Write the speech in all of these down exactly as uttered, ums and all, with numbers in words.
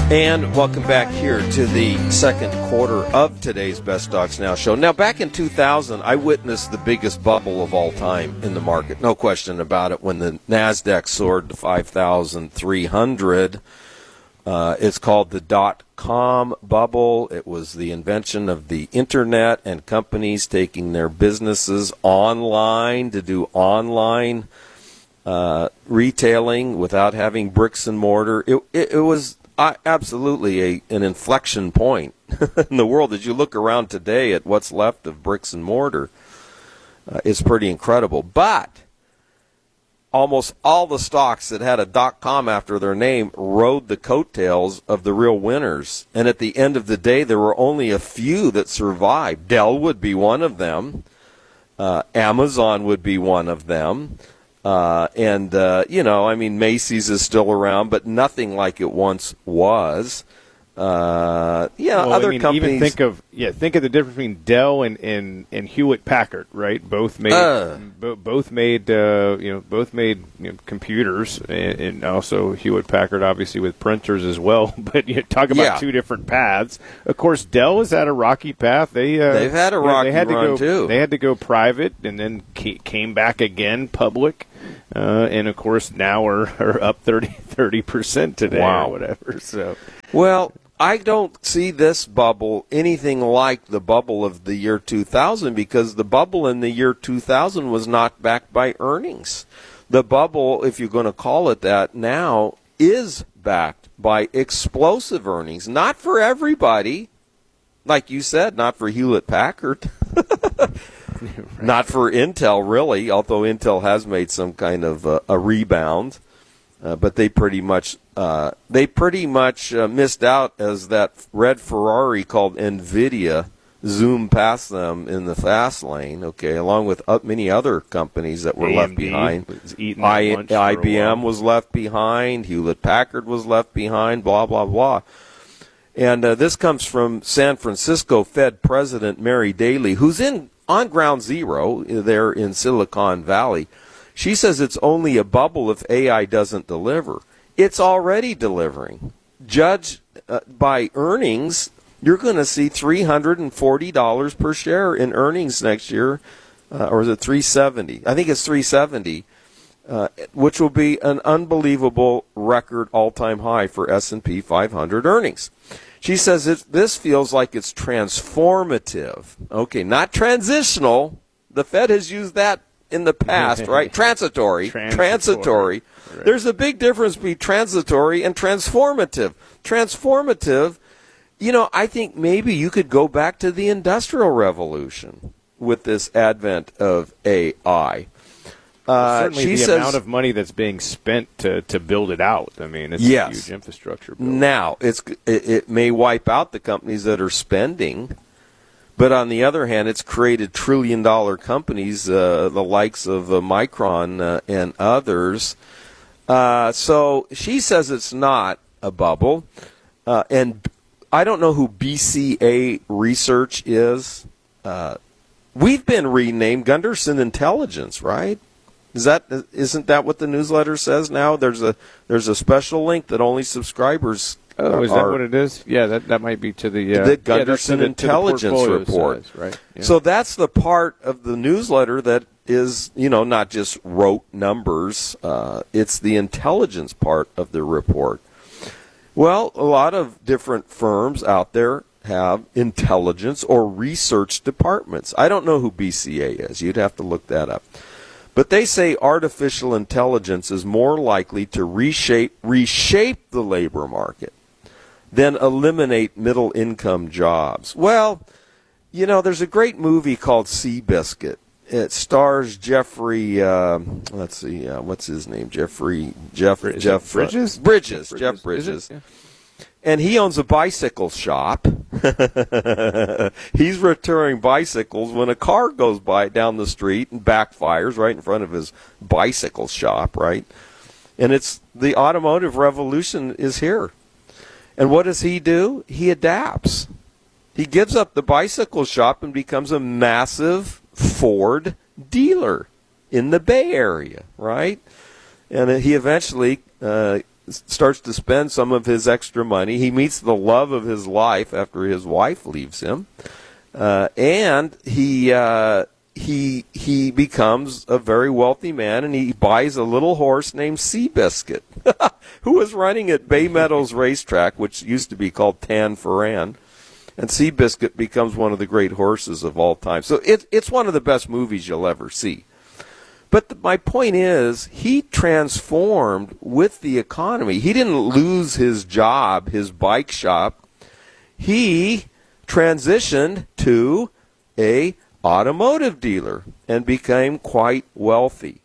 And welcome back here to the second quarter of today's Best Stocks Now show. Now, back in two thousand, I witnessed the biggest bubble of all time in the market. No question about it. When the NASDAQ soared to five thousand three hundred, uh, it's called the dot-com bubble. It was the invention of the Internet and companies taking their businesses online to do online uh, retailing without having bricks and mortar. It, it, it was... Uh, absolutely a, an inflection point in the world. As you look around today at what's left of bricks and mortar, uh, it's pretty incredible. But almost all the stocks that had a dot-com after their name rode the coattails of the real winners. And at the end of the day, there were only a few that survived. Dell would be one of them. Uh, Amazon would be one of them. Uh, and, uh, you know, I mean, Macy's is still around, but nothing like it once was. Uh, yeah, well, other I mean, companies. Even think of yeah, think of the difference between Dell and, and, and Hewlett Packard, right? Both made uh, bo- both made uh, you know both made you know, computers, and, and also Hewlett Packard obviously with printers as well. But you know, talk about yeah. two different paths. Of course, Dell has had a rocky path. They uh, they've had a rocky they had to run go, too. They had to go private and then came back again public. Uh, and, of course, now are, are up thirty percent today wow. or whatever. So, well, I don't see this bubble anything like the bubble of the year two thousand because the bubble in the year two thousand was not backed by earnings. The bubble, if you're going to call it that now, is backed by explosive earnings. Not for everybody. Like you said, not for Hewlett Packard. Right. Not for Intel, really, although Intel has made some kind of uh, a rebound. Uh, but they pretty much uh, they pretty much uh, missed out as that red Ferrari called NVIDIA zoomed past them in the fast lane, okay, along with uh, many other companies that were A M D left behind. I, I B M was left behind. Hewlett-Packard was left behind, blah, blah, blah. And uh, this comes from San Francisco Fed President Mary Daly, who's in on ground zero there in Silicon Valley. She says it's only a bubble if A I doesn't deliver. It's already delivering. Judged uh, by earnings, you're going to see three hundred forty dollars per share in earnings next year, uh, or is it three hundred seventy dollars? I think it's three hundred seventy dollars, uh, which will be an unbelievable record all-time high for S and P five hundred earnings. She says it, this feels like it's transformative. Okay, not transitional. The Fed has used that in the past, right? Transitory. Transitory. Transitory. Right. There's a big difference between transitory and transformative. Transformative, you know, I think maybe you could go back to the Industrial Revolution with this advent of A I. Uh, Certainly she the says, amount of money that's being spent to, to build it out. I mean, it's yes. a huge infrastructure bill. Now, it's, it, it may wipe out the companies that are spending, but on the other hand, it's created trillion-dollar companies, uh, the likes of uh, Micron uh, and others. Uh, so she says it's not a bubble. Uh, and I don't know who B C A Research is. Uh, we've been renamed Gunderson Intelligence, right? Is that isn't that what the newsletter says now? There's a there's a special link that only subscribers. Oh, is are, that what it is? Yeah, that that might be to the uh, the Gunderson yeah, to the, Intelligence to the portfolio report, size, right? Yeah. So that's the part of the newsletter that is, you know, not just rote numbers. Uh, it's the intelligence part of the report. Well, a lot of different firms out there have intelligence or research departments. I don't know who B C A is. You'd have to look that up. But they say artificial intelligence is more likely to reshape reshape the labor market than eliminate middle-income jobs. Well, you know, there's a great movie called Seabiscuit. It stars Jeffrey, uh, let's see, uh, what's his name? Jeffrey, Jeff, Is Jeff Bridges? Uh, Bridges, Bridges, Jeff Bridges. Yeah. And he owns a bicycle shop. He's repairing bicycles when a car goes by down the street and backfires right in front of his bicycle shop, right? And it's the automotive revolution is here. And what does he do? He adapts. He gives up the bicycle shop and becomes a massive Ford dealer in the Bay Area, right? And he eventually uh, starts to spend some of his extra money. He meets the love of his life after his wife leaves him. Uh, and he uh, he he becomes a very wealthy man, and he buys a little horse named Seabiscuit, who was running at Bay Meadows Racetrack, which used to be called Tan Foran. And Seabiscuit becomes one of the great horses of all time. So it, it's one of the best movies you'll ever see. But the, my point is, he transformed with the economy. He didn't lose his job, his bike shop. He transitioned to a automotive dealer and became quite wealthy.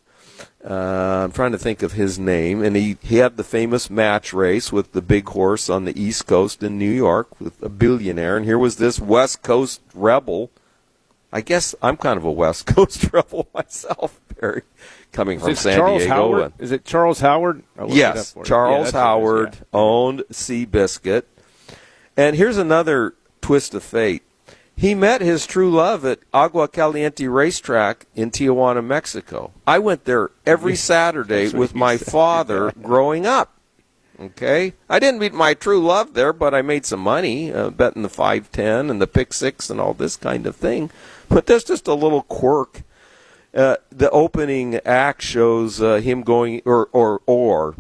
Uh, I'm trying to think of his name, and he, he had the famous match race with the big horse on the East Coast in New York with a billionaire, and here was this West Coast rebel. I guess I'm kind of a West Coast rebel myself, Barry, coming from San Charles Diego. Howard? And, Is it Charles Howard? yes, Charles yeah, Howard owned Seabiscuit. And here's another twist of fate. He met his true love at Agua Caliente Racetrack in Tijuana, Mexico. I went there every Saturday with my father growing up. Okay? I didn't meet my true love there, but I made some money uh, betting the five ten and the pick six and all this kind of thing. But there's just a little quirk. Uh, the opening act shows uh, him going, or, or, or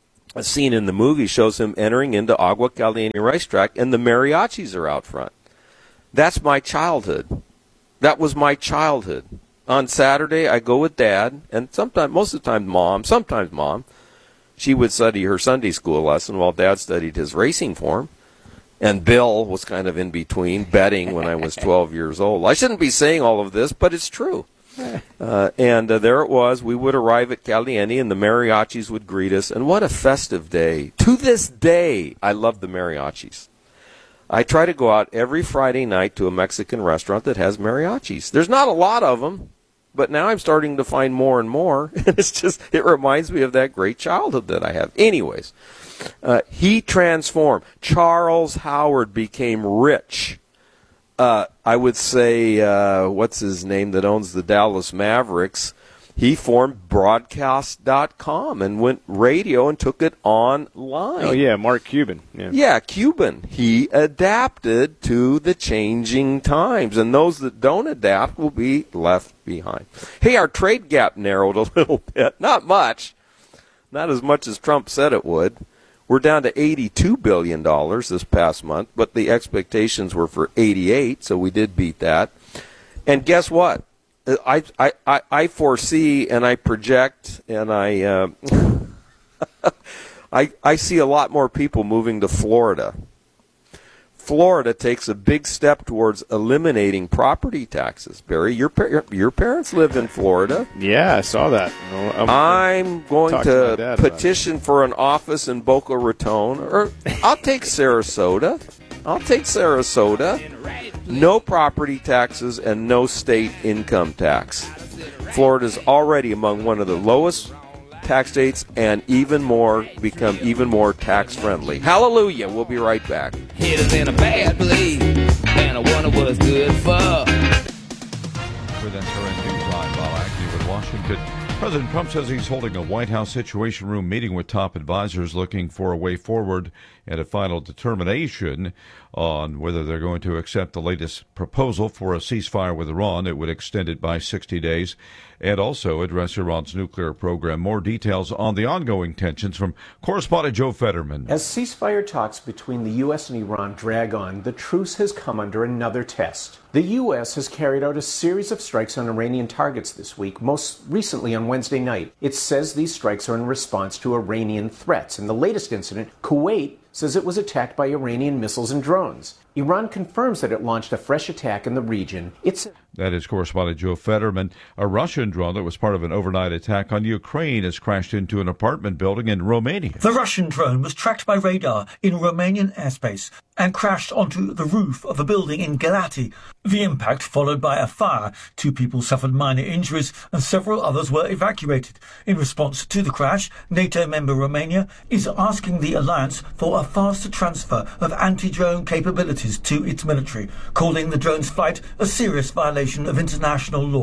a scene in the movie shows him entering into Agua Caliente Racetrack, and the mariachis are out front. That's my childhood. That was my childhood. On Saturday, I go with Dad, and sometimes, most of the time, Mom, sometimes Mom. She would study her Sunday school lesson while Dad studied his racing form. And Bill was kind of in between, betting when I was twelve years old. I shouldn't be saying all of this, but it's true. Uh, and uh, there it was. We would arrive at Caliente, and the mariachis would greet us. And what a festive day. To this day, I love the mariachis. I try to go out every Friday night to a Mexican restaurant that has mariachis. There's not a lot of them, but now I'm starting to find more and more. And it's just, it reminds me of that great childhood that I have. Anyways, uh, he transformed. Charles Howard became rich. Uh, I would say, uh, what's his name that owns the Dallas Mavericks? He formed broadcast dot com and went radio and took it online. Oh, yeah, Mark Cuban. Yeah. yeah, Cuban. He adapted to the changing times, and those that don't adapt will be left behind. Hey, our trade gap narrowed a little bit. Not much. Not as much as Trump said it would. We're down to eighty-two billion dollars this past month, but the expectations were for eighty-eight, so we did beat that. And guess what? I, I, I, I foresee and I project and I, uh, I I see a lot more people moving to Florida. Florida takes a big step towards eliminating property taxes. Barry, your your parents live in Florida. Yeah, I saw that. I'm, I'm going to, to petition for an office in Boca Raton, or I'll take Sarasota. I'll take Sarasota. No property taxes and no state income tax. Florida's already among one of the lowest tax states and even more, become even more tax friendly. Hallelujah. We'll be right back. Hit us in a bad place, and I wonder what it's good for. With S R N News Live, Bob Agnew in Washington. President Trump says he's holding a White House Situation Room meeting with top advisors looking for a way forward and a final determination on whether they're going to accept the latest proposal for a ceasefire with Iran. It would extend it by sixty days and also address Iran's nuclear program. More details on the ongoing tensions from correspondent Joe Fetterman. As ceasefire talks between the U S and Iran drag on, the truce has come under another test. The U S has carried out a series of strikes on Iranian targets this week, most recently on Wednesday night. It says these strikes are in response to Iranian threats. In the latest incident, Kuwait says it was attacked by Iranian missiles and drones. Iran confirms that it launched a fresh attack in the region. It's That is correspondent Joe Fetterman. A Russian drone that was part of an overnight attack on Ukraine has crashed into an apartment building in Romania. The Russian drone was tracked by radar in Romanian airspace and crashed onto the roof of a building in Galati. The impact followed by a fire. Two people suffered minor injuries and several others were evacuated. In response to the crash, NATO member Romania is asking the alliance for a faster transfer of anti-drone capabilities to its military, calling the drone's flight a serious violation of international law.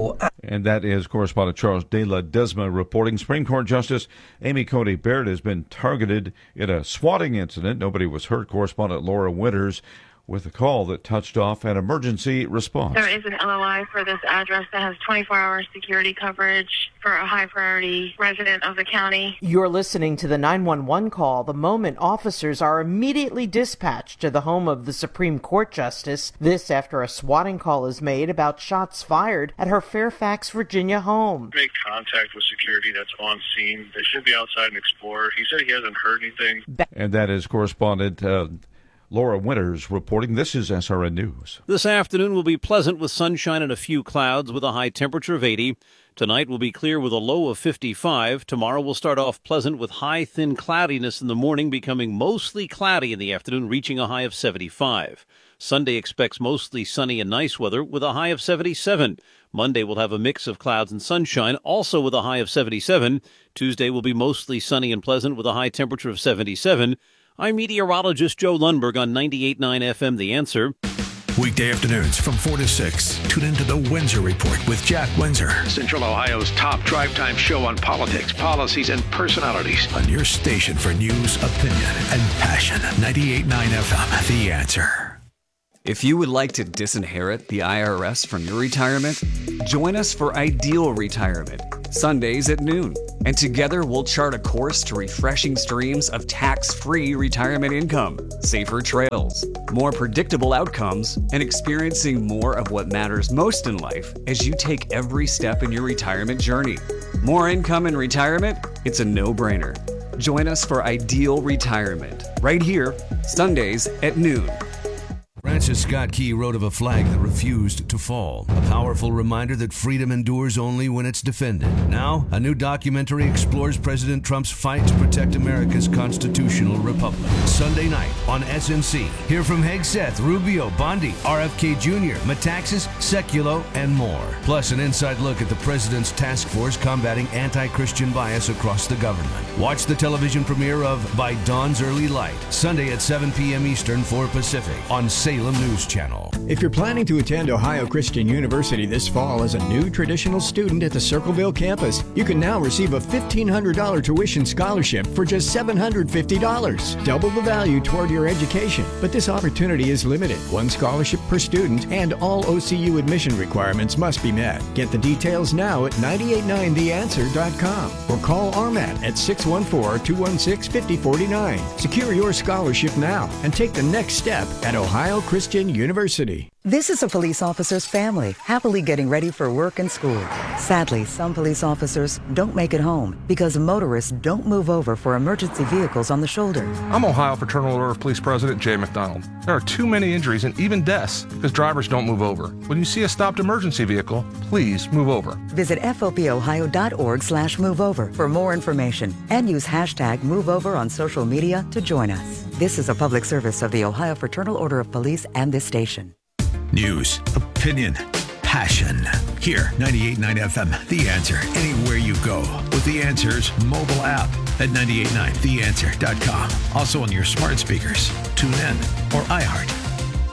And that is correspondent Charles De La Desma reporting. Supreme Court Justice Amy Coney Barrett has been targeted in a swatting incident. Nobody was hurt. Correspondent Laura Winters with a call that touched off an emergency response. There is an L O I for this address that has twenty-four hour security coverage for a high-priority resident of the county. You're listening to the nine one one call the moment officers are immediately dispatched to the home of the Supreme Court Justice. This after a swatting call is made about shots fired at her Fairfax, Virginia home. Make contact with security that's on scene. They should be outside and explore. He said he hasn't heard anything. And that is correspondent Uh, Laura Winters reporting. This is S R N News. This afternoon will be pleasant with sunshine and a few clouds with a high temperature of eighty. Tonight will be clear with a low of fifty-five. Tomorrow will start off pleasant with high, thin cloudiness in the morning, becoming mostly cloudy in the afternoon, reaching a high of seventy-five. Sunday expects mostly sunny and nice weather with a high of seventy-seven. Monday will have a mix of clouds and sunshine, also with a high of seventy-seven. Tuesday will be mostly sunny and pleasant with a high temperature of seventy-seven. I'm meteorologist Joe Lundberg on ninety-eight point nine F M, The Answer. Weekday afternoons from four to six. Tune into the Windsor Report with Jack Windsor. Central Ohio's top drive time show on politics, policies, and personalities. On your station for news, opinion, and passion. ninety-eight point nine F M, The Answer. If you would like to disinherit the I R S from your retirement, join us for Ideal Retirement, Sundays at noon. And together we'll chart a course to refreshing streams of tax-free retirement income, safer trails, more predictable outcomes, and experiencing more of what matters most in life as you take every step in your retirement journey. More income in retirement? It's a no-brainer. Join us for Ideal Retirement, right here, Sundays at noon. Francis Scott Key wrote of a flag that refused to fall. A powerful reminder that freedom endures only when it's defended. Now, a new documentary explores President Trump's fight to protect America's constitutional republic. Sunday night on S N C. Hear from Hegseth, Rubio, Bondi, R F K Junior, Metaxas, Sekulow, and more. Plus, an inside look at the president's task force combating anti-Christian bias across the government. Watch the television premiere of By Dawn's Early Light, Sunday at seven p.m. Eastern, four Pacific, on Salem News Channel. If you're planning to attend Ohio Christian University this fall as a new traditional student at the Circleville campus, you can now receive a fifteen hundred dollars tuition scholarship for just seven hundred fifty dollars. Double the value toward your education. But this opportunity is limited. One scholarship per student, and all O C U admission requirements must be met. Get the details now at nine eight nine the answer dot com or call R M A T at six one four, two one six, five zero four nine. Secure your scholarship now and take the next step at Ohio Christian University. This is a police officer's family, happily getting ready for work and school. Sadly, some police officers don't make it home because motorists don't move over for emergency vehicles on the shoulder. I'm Ohio Fraternal Order of Police President Jay McDonald. There are too many injuries and even deaths because drivers don't move over. When you see a stopped emergency vehicle, please move over. Visit fopohio.org slash move over for more information and use hashtag MoveOver on social media to join us. This is a public service of the Ohio Fraternal Order of Police and this station. News, opinion, passion. Here, ninety-eight point nine F M, The Answer, anywhere you go. With The Answer's mobile app at nine eight nine the answer dot com. Also on your smart speakers, TuneIn, or iHeart.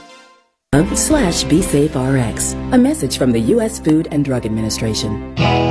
Slash BeSafeRx. A message from the U S Food and Drug Administration.